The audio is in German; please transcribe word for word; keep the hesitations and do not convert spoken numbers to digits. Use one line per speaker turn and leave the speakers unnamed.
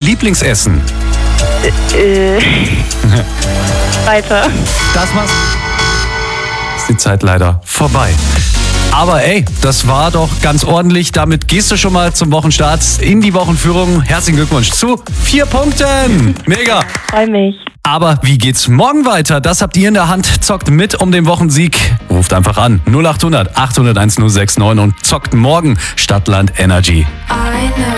Lieblingsessen?
Äh, äh, weiter.
Das war's. Ist die Zeit leider vorbei. Aber ey, das war doch ganz ordentlich. Damit gehst du schon mal zum Wochenstart in die Wochenführung. Herzlichen Glückwunsch zu vier Punkten. Mega.
Freue mich.
Aber wie geht's morgen weiter? Das habt ihr in der Hand. Zockt mit um den Wochensieg. Ruft einfach an null acht hundert achthunderteins null sechs neun und zockt morgen Stadtland Energy.